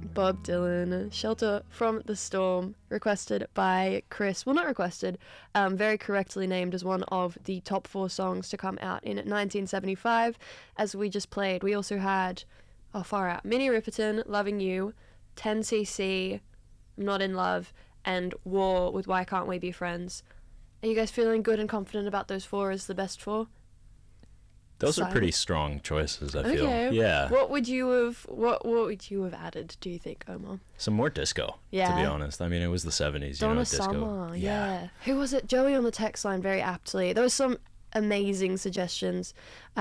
Bob Dylan, Shelter from the Storm, requested by Chris. Well, not requested, very correctly named as one of the top 4 songs to come out in 1975. As we just played, we also had, far out, Minnie Riperton, Loving You, 10cc, I'm Not in Love, and War with Why Can't We Be Friends. Are you guys feeling good and confident about those 4 as the best 4? Those are pretty strong choices, I feel. Okay. Yeah. What would you have added, do you think, Omar? Some more disco, to be honest. I mean, it was the 70s, Donna disco. Summer, yeah. Who was it? Joey on the text line very aptly. There was some amazing suggestions.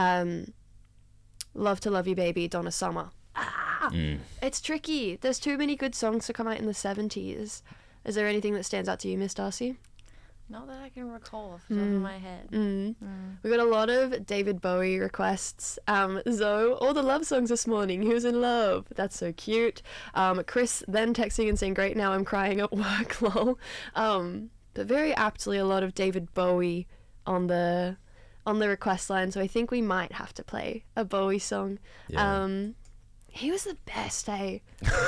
Love to Love You Baby, Donna Summer. It's tricky. There's too many good songs to come out in the 70s. Is there anything that stands out to you, Miss Darcy? Not that I can recall off the top of my head. We got a lot of David Bowie requests. Zoe, all the love songs this morning. Who's in love? That's so cute. Chris then texting and saying, great, now I'm crying at work, lol. But very aptly, a lot of David Bowie on the request line. So I think we might have to play a Bowie song. Yeah. He was the best, eh?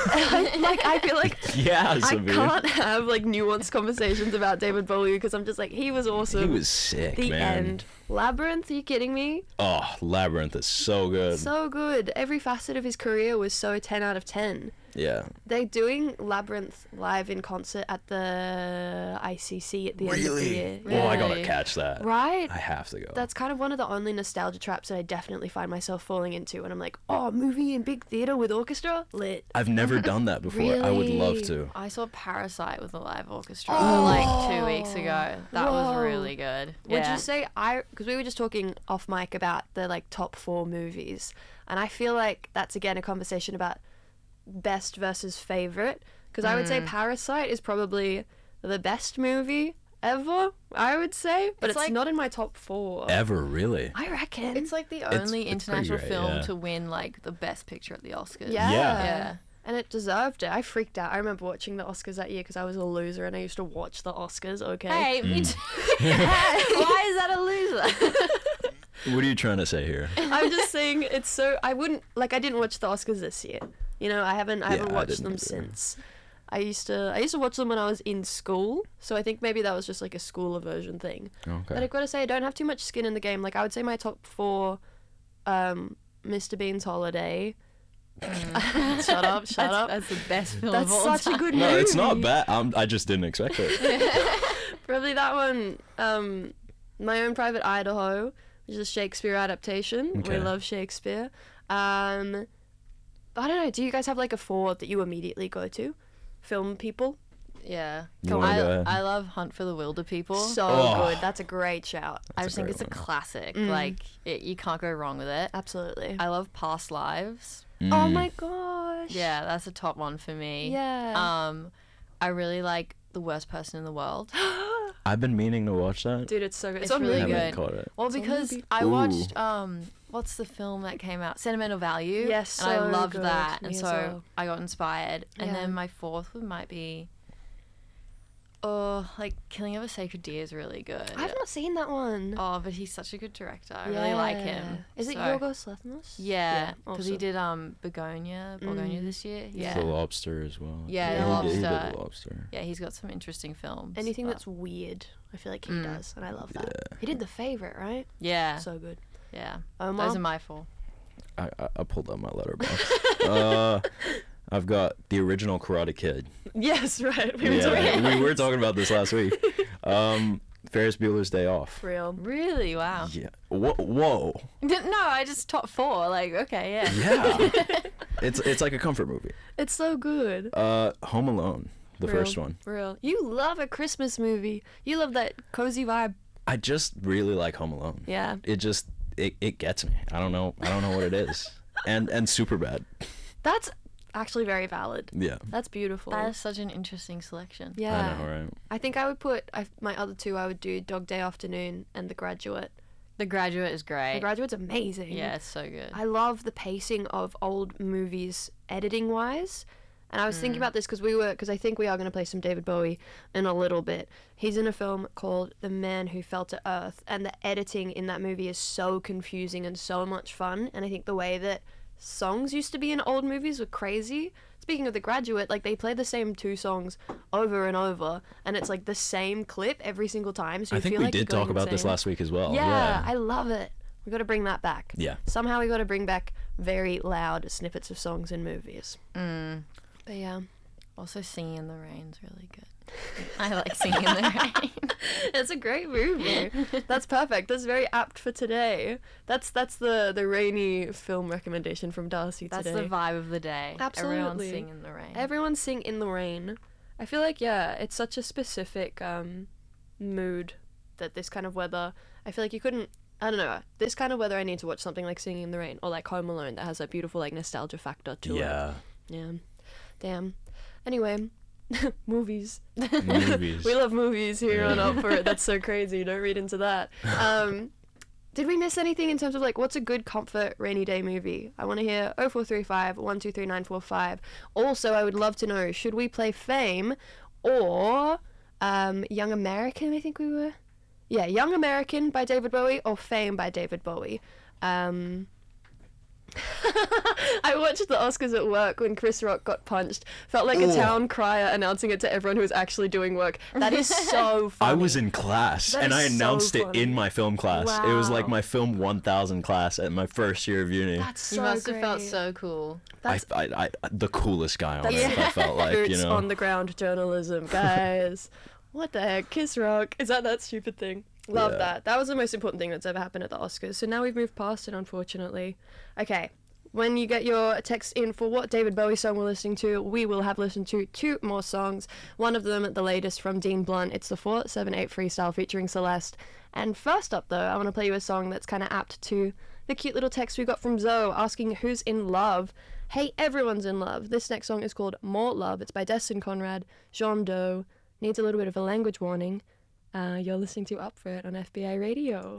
I feel like Yeah, I Sabine. can't have nuanced conversations about David Bowie because I'm just he was awesome. He was sick, The man. end. Labyrinth, are you kidding me? Oh, Labyrinth is so good. So good. Every facet of his career was so 10 out of 10. Yeah. They're doing Labyrinth live in concert at the ICC at the end of the year. Oh, I gotta Really? catch that. Right? I have to go. That's kind of one of the only nostalgia traps that I definitely find myself falling into. And I'm like, oh, movie in big theater with orchestra? Lit. I've never done that before. I would love Really? to. I saw Parasite with a live orchestra Oh. like 2 weeks ago. That was Whoa. really good. Would Yeah. you say because we were just talking off mic about the top 4 movies, and I feel like that's again a conversation about best versus favorite, because I would say Parasite is probably the best movie ever, I would say, but it's not in my top 4. Ever, really? I reckon. It's like the It's only pretty international great, film yeah. to win the best picture at the Oscars. Yeah. Yeah. And it deserved it. I freaked out. I remember watching the Oscars that year because I was a loser and I used to watch the Oscars, okay? Hey, me too. Why is that a loser? What are you trying to say here? I'm just saying it's so I didn't watch the Oscars this year. I haven't I watched didn't them either. since. I used to watch them when I was in school, so I think maybe that was just a school aversion thing. Okay. But I've got to say I don't have too much skin in the game. I would say my top 4 Mr. Bean's Holiday. Shut up. That's the best film That's of all such time. a good movie. No, it's not bad. I just didn't expect it. Probably that one. My Own Private Idaho, which is a Shakespeare adaptation. Okay. We love Shakespeare. I don't know. Do you guys have a 4 that you immediately go to? Film people? Yeah. You wanna go ahead? I love Hunt for the Wilder People. So Oh. good. That's a great shout. I just think great it's a one. classic. Mm. You can't go wrong with it. Absolutely. I love Past Lives. Oh my gosh. Yeah, that's a top one for me. Yeah. I really like The Worst Person in the World. I've been meaning to watch that. Dude, it's so good. It's on really I Mubi. haven't good. caught it. Well, It's on because Mubi. I Ooh. watched what's the film that came out? Sentimental Value. Yes, and I so loved good. that, Me and as so well. I got inspired. And Yeah. then my 4th one might be, Killing of a Sacred Deer is really good. I've not seen that one. Oh, but he's such a good director. I really like him. Is it So- Yorgos Lanthimos? Yeah, because he awesome. did Begonia this year. Yeah. The Lobster as well. Yeah, The He did Lobster. The Lobster. Yeah, he's got some interesting films. Anything but- that's weird, I feel like he does, and I love that. He did The Favourite, right? yeah, So good. yeah. Omar? Those are my 4. I pulled out my letterbox. I've got the original Karate Kid. Yes, right. We were Yeah, talking we were talking about this last week. Ferris Bueller's Day Off. real. Really? Wow. Yeah. Whoa. No, I just top 4. Okay, yeah. Yeah. it's like a comfort movie. It's so good. Home Alone, the Real. first one. Real. You love a Christmas movie. You love that cozy vibe. I just really like Home Alone. Yeah. It gets me. I don't know what it is. And Superbad. That's actually very valid. Yeah. That's beautiful. That is such an interesting selection. Yeah. I know, right? I think I would put my other 2. I would do Dog Day Afternoon and The Graduate. The Graduate is great. The Graduate's amazing. Yeah, it's so good. I love the pacing of old movies editing wise. And I was thinking about this because I think we are going to play some David Bowie in a little bit. He's in a film called The Man Who Fell to Earth, and the editing in that movie is so confusing and so much fun. And I think the way that songs used to be in old movies were crazy. Speaking of The Graduate, like, they play the same 2 songs over and over, and it's like the same clip every single time. So you I think feel we like you're did talk going about this insane. last week as well. Yeah, I love it. We got to bring that back. Yeah. Somehow we got to bring back very loud snippets of songs in movies. Mm. But yeah. Also, Singing in the Rain's really good. I like Singing in the Rain. It's a great movie. That's perfect. That's very apt for today. That's the rainy film recommendation from Darcy That's today. the vibe of the day. Everyone Absolutely. sing in the rain. Everyone sing in the rain. I feel like, yeah, it's such a specific mood that this kind of weather, I feel like you couldn't, I don't know, this kind of weather I need to watch something like Singing in the Rain or like Home Alone that has that beautiful like nostalgia factor to it. Yeah. Yeah. Damn. Anyway, movies. Movies. We love movies here on Up For It. That's so crazy. Don't read into that. Did we miss anything in terms of like what's a good comfort rainy day movie? I want to hear 0435 123 Also, I would love to know, should we play Fame or Young American, I think we were? Yeah, Young American by David Bowie or Fame by David Bowie. I watched the Oscars at work when Chris Rock got punched. Felt like a town crier announcing it to everyone who was actually doing work. That is so funny. I was in class That and I is so announced it funny. in my film class. It was like Wow. my film 1000 class at my first year of uni. That's so You must have felt great. so cool. That's I the coolest guy on That's earth, I felt like, boots you know. on the ground journalism, guys. What the heck? Kiss Rock. Is that stupid thing? Love Yeah. that. That was the most important thing that's ever happened at the Oscars. So now we've moved past it, unfortunately. Okay. When you get your text in for what David Bowie song we're listening to, we will have listened to 2 more songs. One of them, the latest from Dean Blunt. It's the 478 Freestyle featuring Celeste. And first up, though, I want to play you a song that's kind of apt to the cute little text we got from Zoe asking who's in love. Hey, everyone's in love. This next song is called More Love. It's by Destin Conrad. Jean Doe. Needs a little bit of a language warning. You're listening to Up For It on FBI Radio.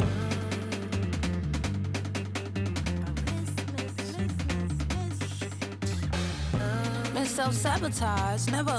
Been self-sabotage, never